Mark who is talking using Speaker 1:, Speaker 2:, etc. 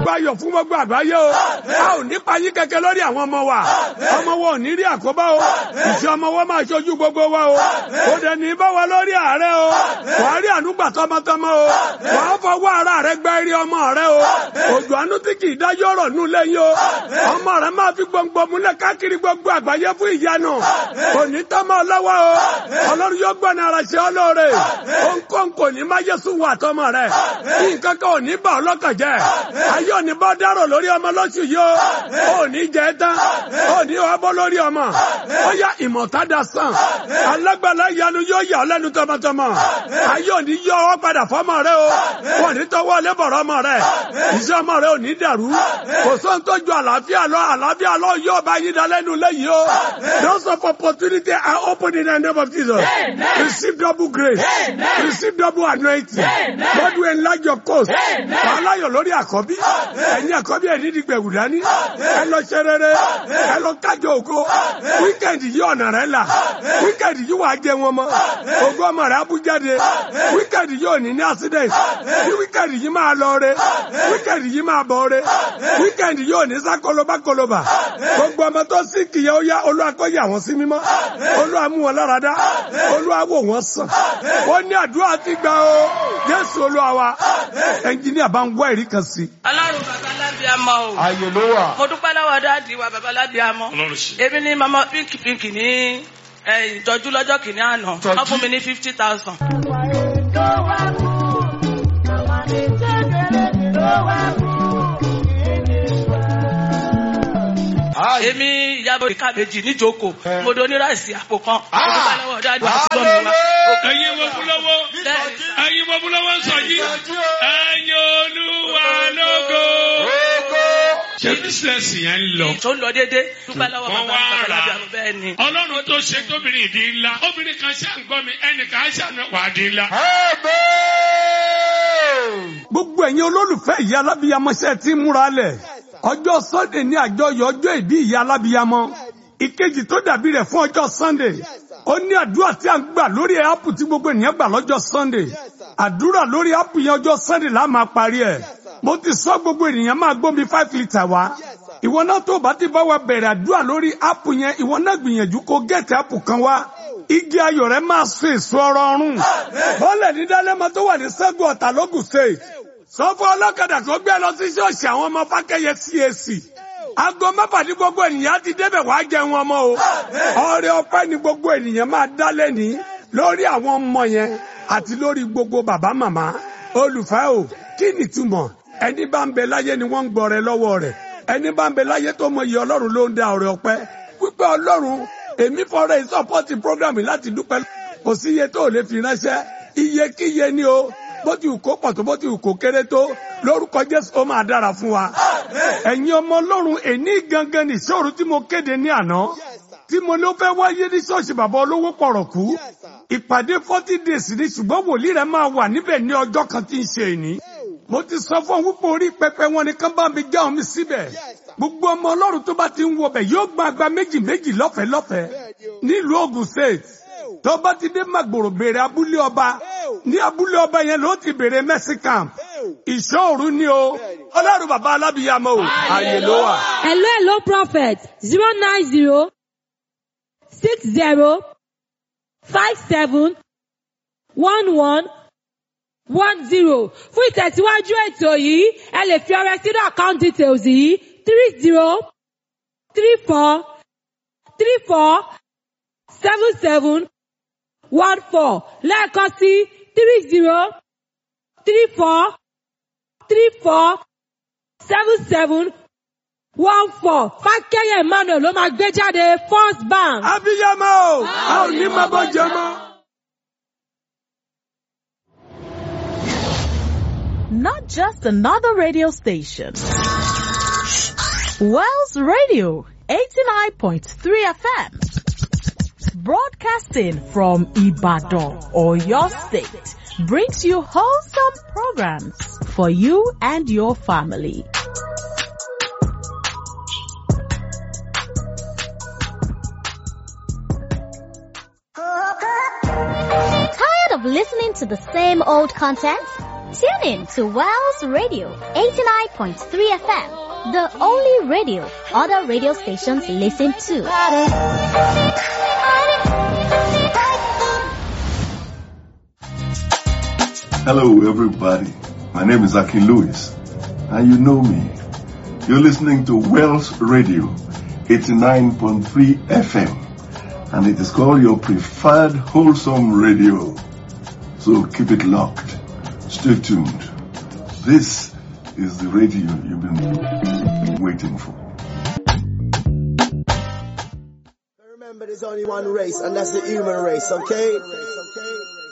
Speaker 1: pariwo ayọ̀ fún gbogbo àgbáyé o. A ò ní payín kẹ̀kẹ́ lórí àwọn ọmọ wa. Ọmọ wa ò ní rí àkóbá o. Ìṣẹ́ ọmọ wa máa ṣojú gbogbo wa o. Ó dẹ̀ ní bá wa lórí ààrẹ o. Wàá rí ànúgbà tọmọtọmọ o. Wàá fọwọ́ ara rẹ gbẹ́ rí ọmọ rẹ o. Òjò àánú tí kì í dájọ́ rọ̀ nù lẹ́yìn o. Ọmọ rẹ máa fi gbọ̀ngbọ̀n múlẹ̀ káàkiri gbogbo àgbáyé fún ìyanu. Kò ní tọ́mọ lọ́wọ́ o. Ọlọ́run yóò gbọ́n ara ṣe ọ́ lóore. Òǹkóǹ kò ní má Jésù wà tọmọ rẹ. Nǹkan kan ò ní bà ọ́ lọ́kàn jẹ́. Ayé ò ní bọ́ dárò lórí ọmọ lóṣù yìí o. Ò ní jẹ tán. Ò ní wá bọ́ lórí ọmọ. Ó yá ìmọ̀tádà sàn. Alágbàlá ìyanu yóò yà ọ́ lẹ́nu tọmọtọmọ. Ayé ò ní yọ ọ́ padà fọ́mọ rẹ o. Wọ́n ní tọwọ́ lébọ̀rọ̀ ọmọ rẹ. Iṣẹ́ ọmọ rẹ ò ní dàrú. Kò sóhun tó ju àlàáfíà lọ yóò bá yín dá lẹ́nu lẹ́yìn o. Doors of opportunity are open in the name of Jesus. Receive double grace. Receive double anointing. God will enlarge your coast. Aláyọ̀ lórí àkọ́bí. Ẹ̀yin àkọ́bí ẹ̀ ní dìgbẹ̀wù dání. Ẹ lọ ṣe rere. Ẹ lọ kájọ ògo. Wíkẹ̀ndì yìí ọ̀nà rẹ̀ là. Wíkẹ̀ndì yìí wàá jẹ wọn mọ́. Ògo ọmọ rẹ̀ abújáde. Wíkẹ̀ndì yìí ò ní ní accident. Wíkẹ̀ndì yìí máa lọ re. Wíkẹ̀ndì yìí máa bọ̀ re. Wíkẹ̀ndì yìí ò ní sá kólóbá. Gbogbo ọmọ tó sì kìyẹ ó yá Olúwa kó yà wọ́n sí mímọ́. Olúwa mú wọn lára dá. Olúwa wò wọ́n sàn. Ó ní àdúrà ti gbà o. Jésù Olúwa wa. Ẹnjìníà bá ń wá ẹ̀rí kan sí.
Speaker 2: Ọlọ́run bàbá lábíàmọ́ o.
Speaker 1: Ayé ló wà.
Speaker 2: Mo dúpẹ́ lọ́wọ́ dáàdì wa bàbá lábíàmọ́. Èmi ni mama pínkì ní ìtọ́jú lọ́jọ́ kìíní àná. Wọ́n fún mi ní 50,000. Èmi ìyàbọ̀ ìkàbèjì níjókòó. Mo do ní ráìsì àpò kan. Mo dúpẹ́ lọ́wọ́ dáàdì wa àti gbọ́n mi wá.
Speaker 3: Ẹ̀yin wo fún lọ́wọ́ ń sọ yìí. Ẹ̀yin Olúwa lógo. Ṣé bísíǹsì yẹn ń lọ?
Speaker 2: Tó ń lọ déédéé. Dúpẹ́ lọ́wọ́ bàbá lábíàmọ́ bẹ́ẹ̀ ni.
Speaker 3: Ọlọ́run tó ṣe tóbìnrin ìdí ńlá. Obìnrin kan ṣe ń gbọ́ mi, ẹnìkan ṣe àná wà á di ńlá.
Speaker 1: Gbogbo ẹ̀yin olólùfẹ́ ìyá alábíyamọ ṣe ti múra lẹ̀. Ọjọ́ Sunday ní àjọyọ̀ ọjọ́ ìbí ìyá alábíyamọ. Ìkejì tó dàbí rẹ̀ fún ọjọ́ Sunday. Ó ní àdúrà tí a ń gbà lórí áàpù tí gbogbo ènìyàn gbà lọ́jọ́ Sunday. Àdúrà lórí áàpù yẹn ọjọ́ Sunday la máa parí ẹ̀. Mo ti sọ gbogbo ènìyàn máa gbómi 5 litre wá. Ìwọ náà tó bá ti bá wa bẹ̀rẹ̀ àdúrà lórí áàpù yẹn, ìwọ náà gbìyànjú kó gẹ̀ẹ́tì áàpù kan wá. Igi ayọ̀ rẹ̀ máa so èso ọrọ̀ ọ̀run. Bọ́ọ̀lẹ̀ ní Dálẹ́mọ tó wà ní Ṣẹ́gun Ọ̀tà lógùn State. Sọ fún ọlọ́kadà tó gbé lọ sí ṣọ́ọ̀ṣì àwọn ọmọ Fákẹ́yẹ CAC. Aago mẹ́fà ní gbogbo ènìyàn ti débẹ̀ wá jẹun ọmọ o. Ọrẹ ọpẹ́ ni gbogbo ènìyàn máa dá lẹ́ni lórí àwọn ọmọ yẹn àti lórí gbogbo bàbá màmá. Olùfẹ́ o, kí ni túmọ̀? Ẹni bá ń bẹ láyé ni wọ́n ń gbọ́rẹ lọ́wọ́ rẹ̀. Ẹni bá ń bẹ láyé tó mọ iye Ọlọ́run ló ń dá ọrẹ ọpẹ́. Wípé Ọlọ́run, èmi fọ́rẹ́ ìsọ́pọ́tì prógrámì láti dúpẹ́. Kò sí iye tó lè fi ránṣẹ́. Iye kíye ni o. Bó ti wù kó pọ̀ tó bó ti wù kó kéré tó, lórúkọ Jésù ó máa dára fún wa. Ẹ̀yin ọmọ Ọlọ́run, èní gangan ní ìṣòro tí mo kéde ní àná. Tí mo ló fẹ́ wáyé ní ṣọ́ọ̀ṣì bàbá olówó pọ̀rọ̀kú. Ìpàdé 40 days ni ṣùgbọ́n wòlíì rẹ̀ máa wà níbẹ̀ ní ọjọ́ kan tí ń ṣe ìní. Mo ti sọ fún wípé orí pẹpẹ wọn ni kán bá mi já omi síbẹ̀. Gbogbo ọmọ Ọlọ́run tó bá ti ń wọbẹ̀ yóò gba agba méjì lọ́fẹ̀ẹ́ nílùú Ògùn State. Tó bá ti dé Màgbòrò béèrè abúlé ọba. Ní abúlé ọba yẹn ló ti béèrè Mercy Camp. Ìṣòro ni o. Ọlọ́run bàbá alábìyamọ o. Àyè ló wà.
Speaker 4: Hello prophet 090 60 57 11 10. Fún ìtẹ̀síwájú ètò yìí, ẹ lè fi ọrẹ sínú account details yìí 30 34 34 77 14. Lẹ́ẹ̀kan sí 30 34 34 77 14. Fákẹ́yẹ Emmanuel ló máa gbé jáde First Bank.
Speaker 1: Abiyamọ o, a ò ní máa bọ́ jẹ mọ́.
Speaker 5: Not just another radio station. Wells Radio 89.3 FM. Broadcasting from Ibadan, Oyo State, brings you wholesome programs for you and your family.
Speaker 6: Tired of listening to the same old content? Tune in to Wells Radio 89.3 FM, the only radio other radio stations listen to.
Speaker 7: Hello everybody, my name is Akin Lewis, and you know me. You're listening to Wells Radio 89.3 FM, and it is called your preferred wholesome radio. So keep it locked. Stay tuned. This is the radio you've been waiting for.
Speaker 8: Remember, there's only one race, and that's the human race, okay?